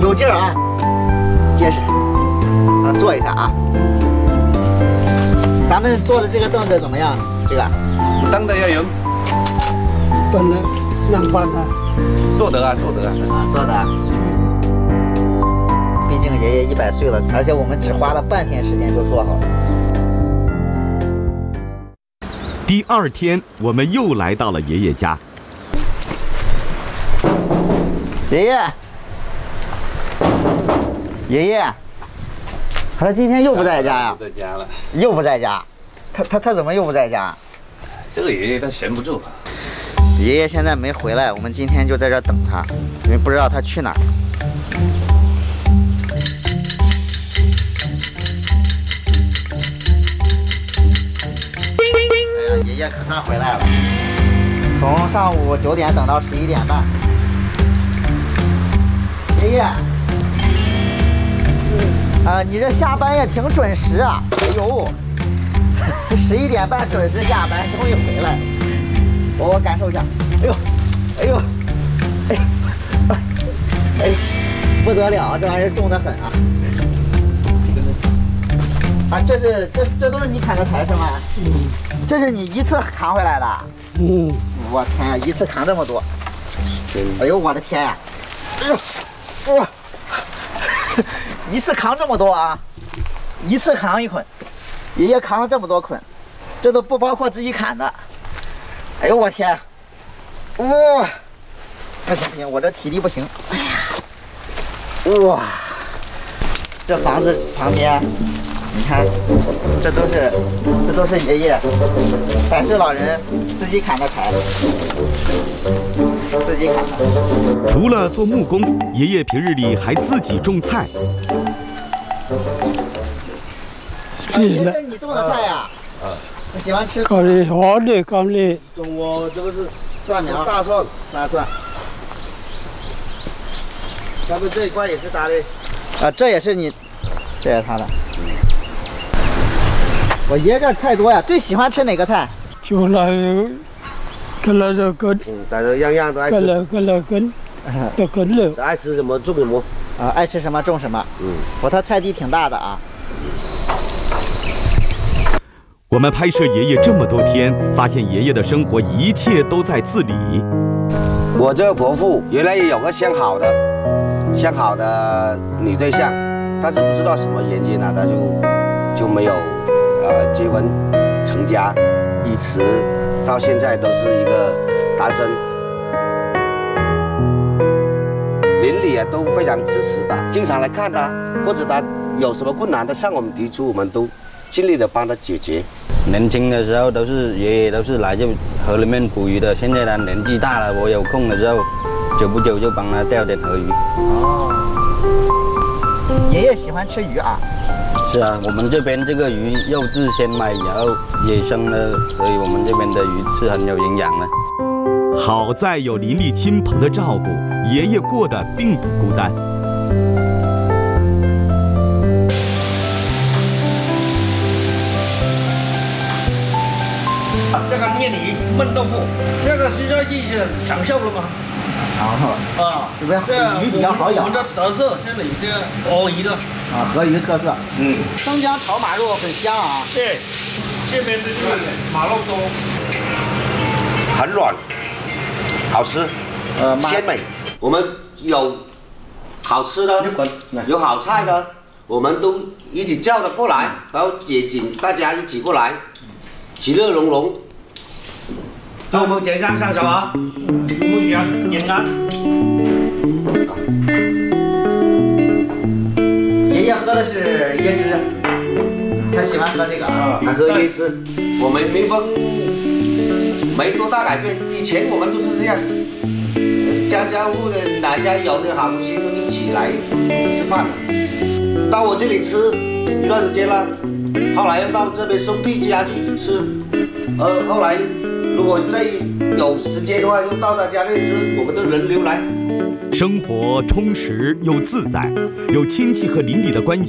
有劲儿啊，结实。坐一下啊。咱们坐的这个凳子怎么样？这个凳子要有， 本来难办啊， 坐得啊，坐得啊。 坐的。毕竟爷爷100岁了，而且我们只花了半天时间就做好了。 第2天，我们又来到了爷爷家。 爷爷，爷爷，他今天又不在家呀？ 不在家了。 又不在家，他怎么又不在家？ 这个爷爷他闲不住。 爷爷现在没回来，我们今天就在这儿等他，因为不知道他去哪儿。哎呀，爷爷可算回来了，从上午9点等到11点半。爷爷，你这下班也挺准时啊！哎呦，11点半准时下班，终于回来了。我感受一下，哎呦，哎呦，哎，不得了，这玩意儿重得很啊！啊，这都是你砍的柴是吗？这是你一次扛回来的？我天呀，一次扛这么多！哎呦，我的天呀！哎呦，哇！一次扛这么多啊！一次扛1捆，爷爷扛了这么多捆，这都不包括自己砍的。哎呦我天！哇！不行不行，我这体力不行。哎呀！哇！这房子旁边，你看，这都是爷爷100岁老人自己砍的柴，自己砍的。 除了做木工，爷爷平日里还自己种菜。 爷爷，这是你种的菜呀？你喜欢吃高丽黄的高丽。 中国这个是蒜苗、 大蒜， 大蒜。 下面这一块也是他的。 啊，这也是你，这也是他的。我爷爷这菜多呀，最喜欢吃哪个菜？ 就那个这根， 大家样样都爱吃。 根的根了。 爱吃什么种什么。 啊，爱吃什么种什么。他菜地挺大的啊。 我们拍摄爷爷这么多天，发现爷爷的生活一切都在自理。 我这个伯父原来也有个相好的女对象，但是不知道什么原因呢，他就没有结婚成家，一直到现在都是一个单身。邻里啊都非常支持他，经常来看他，或者他有什么困难，他向我们提出，我们都尽力的帮他解决。 年轻的时候都是爷爷都是来这河里面捕鱼的，现在他年纪大了，我有空的时候，久不久就帮他钓点河鱼。 哦，爷爷喜欢吃鱼啊？ 是啊，我们这边这个鱼肉质鲜美，然后野生的，所以我们这边的鱼是很有营养的。 好在有邻里亲朋的照顾，爷爷过得并不孤单。 这个面里焖豆腐，这个是要一些长寿了吗？ 长寿啊， 这边鱼比较好咬。 我们的特色，这里这个河鱼的啊，河鱼特色。生姜炒马肉很香啊。 对，这边的这个马肉多， 很软，好吃，鲜美。我们有好吃的，有好菜的，我们都一起叫他过来，然后也请大家一起过来，其乐融融。祝我们健康长寿啊！ 我们健康。 爷爷喝的是椰汁，他喜欢喝这个啊。 他喝椰汁，我们民风没多大改变，以前我们都是这样，家家户户的哪家有的好东西都一起来吃饭的。到我这里吃一段时间了，后来又到这边兄弟家去吃，后来如果再有时间的话，就到他家里吃，我们都轮流来。 生活充实又自在，有亲戚和邻里的关系。